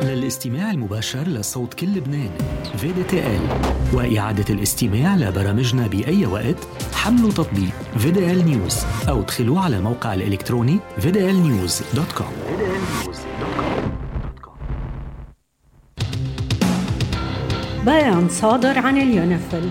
للاستماع المباشر لصوت كل لبنان VDTL وإعادة الاستماع لبرامجنا بأي وقت حملوا تطبيق VDL News أو ادخلوا على الموقع الإلكتروني vdlnews.com. بيان صادر عن اليونيفيل.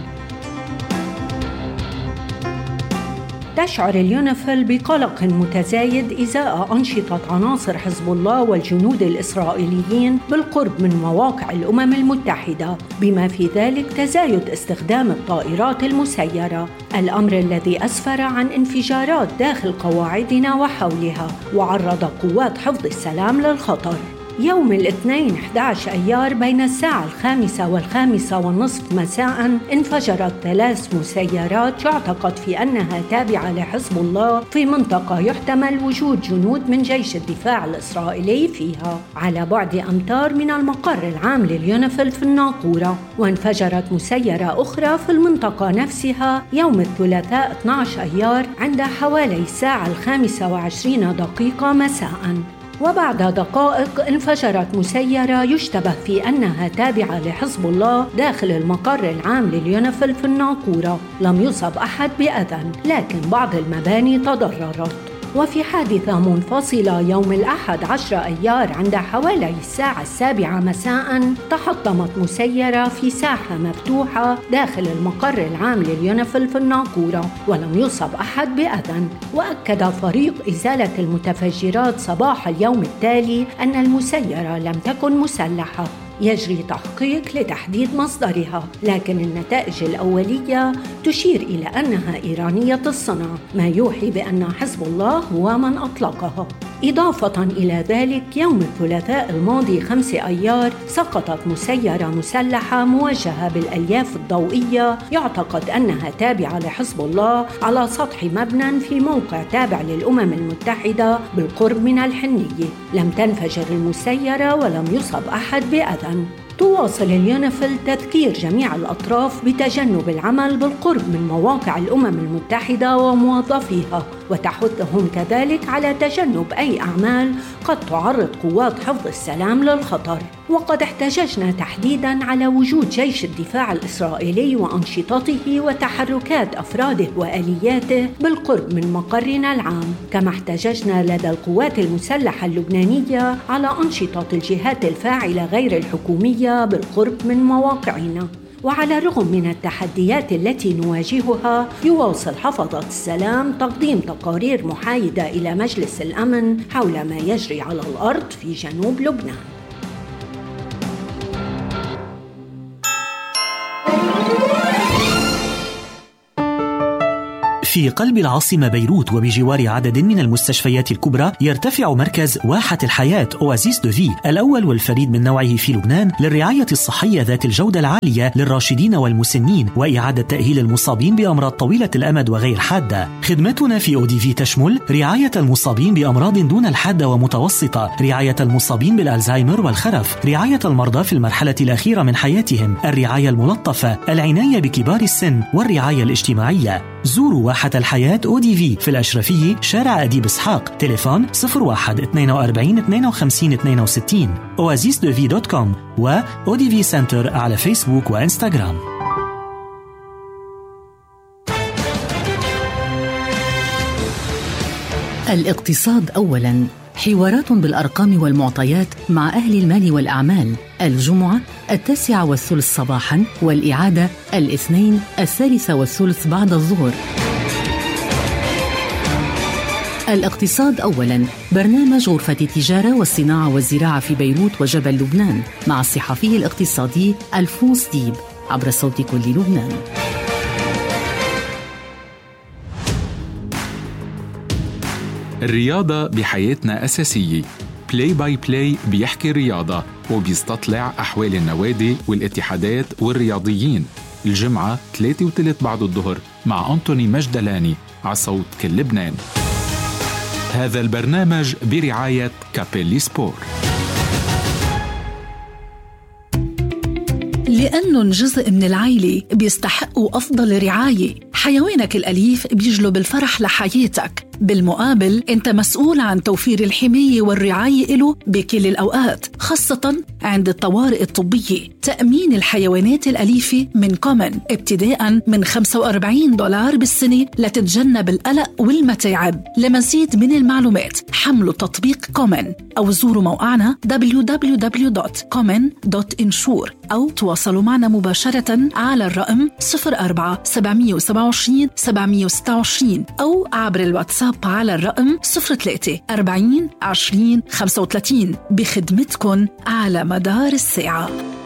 تشعر اليونيفيل بقلق متزايد إزاء أنشطة عناصر حزب الله والجنود الإسرائيليين بالقرب من مواقع الأمم المتحدة، بما في ذلك تزايد استخدام الطائرات المسيرة، الأمر الذي أسفر عن انفجارات داخل قواعدنا وحولها، وعرض قوات حفظ السلام للخطر. يوم الاثنين 11 أيار بين الساعة 5 و5:30 مساء انفجرت 3 مسيرات يعتقد في أنها تابعة لحزب الله في منطقة يحتمل وجود جنود من جيش الدفاع الإسرائيلي فيها على بعد أمتار من المقر العام لليونيفيل في الناقورة. وانفجرت مسيرة أخرى في المنطقة نفسها يوم الثلاثاء 12 أيار عند حوالي الساعة 5:20 مساء. وبعد دقائق انفجرت مسيرة يشتبه في أنها تابعة لحزب الله داخل المقر العام لليونيفيل في الناقورة. لم يصب أحد بأذى، لكن بعض المباني تضررت. وفي حادثة منفصلة يوم الأحد 10 أيار عند حوالي الساعة 7 مساء تحطمت مسيرة في ساحة مفتوحة داخل المقر العام لليونيفيل في الناقورة ولم يصب أحد بأذى. وأكد فريق إزالة المتفجرات صباح اليوم التالي أن المسيرة لم تكن مسلحة. يجري تحقيق لتحديد مصدرها، لكن النتائج الأولية تشير إلى أنها إيرانية الصنع، ما يوحي بأن حزب الله هو من أطلقها. إضافة إلى ذلك يوم الثلاثاء الماضي 5 أيار سقطت مسيرة مسلحة موجهة بالألياف الضوئية يعتقد أنها تابعة لحزب الله على سطح مبنى في موقع تابع للأمم المتحدة بالقرب من الحنية. لم تنفجر المسيرة ولم يصب أحد بأذى. تواصل اليونيفيل تذكير جميع الأطراف بتجنب العمل بالقرب من مواقع الأمم المتحدة وموظفيها، وتحثهم كذلك على تجنب أي أعمال قد تعرض قوات حفظ السلام للخطر. وقد احتججنا تحديداً على وجود جيش الدفاع الإسرائيلي وأنشطته وتحركات أفراده وآلياته بالقرب من مقرنا العام، كما احتججنا لدى القوات المسلحة اللبنانية على أنشطة الجهات الفاعلة غير الحكومية بالقرب من مواقعنا. وعلى الرغم من التحديات التي نواجهها يواصل حفظة السلام تقديم تقارير محايدة إلى مجلس الأمن حول ما يجري على الأرض في جنوب لبنان. في قلب العاصمة بيروت وبجوار عدد من المستشفيات الكبرى يرتفع مركز واحة الحياة أوازيس دو في الأول والفريد من نوعه في لبنان للرعاية الصحية ذات الجودة العالية للراشدين والمسنين وإعادة تأهيل المصابين بأمراض طويلة الأمد وغير حادة. خدمتنا في ODV تشمل رعاية المصابين بأمراض دون الحادة ومتوسطة، رعاية المصابين بالألزهايمر والخرف، رعاية المرضى في المرحلة الأخيرة من حياتهم، الرعاية الملطفة، العناية بكبار السن والرعاية الاجتماعية. زوروا واحة الحياة ODV في الأشرفية شارع أديب إسحاق، تليفون 01 42 52 62 oasisdevi.com و ODV Center على فيسبوك وإنستغرام. الاقتصاد أولاً، حوارات بالأرقام والمعطيات مع أهل المال والأعمال، الجمعة 9:03 صباحاً، والإعادة الاثنين 3:30 بعد الظهر. الاقتصاد أولاً، برنامج غرفة التجارة والصناعة والزراعة في بيروت وجبل لبنان مع الصحفي الاقتصادي ألفونس ديب عبر صوت كل لبنان. الرياضة بحياتنا أساسية. بلاي باي بلاي بيحكي الرياضة وبيستطلع أحوال النوادي والاتحادات والرياضيين. الجمعة 3:03 بعد الظهر مع أنتوني مجدلاني على صوت كل لبنان. هذا البرنامج برعاية كابيلي سبور. لأنهم جزء من العائلة بيستحقوا أفضل رعاية. حيوانك الأليف بيجلب الفرح لحياتك. بالمقابل أنت مسؤول عن توفير الحماية والرعاية له بكل الأوقات، خاصة عند الطوارئ الطبية. تأمين الحيوانات الأليفة من كومن ابتداء من $45 بالسنة لتتجنب القلق والمتاعب. لمزيد من المعلومات حملوا تطبيق كومن أو زوروا موقعنا www.common.insure أو تواصلوا معنا مباشرة على الرقم 04-727-726 أو عبر الواتساب على الرقم 03-40-20-35 بخدمتكن على مدار الساعة.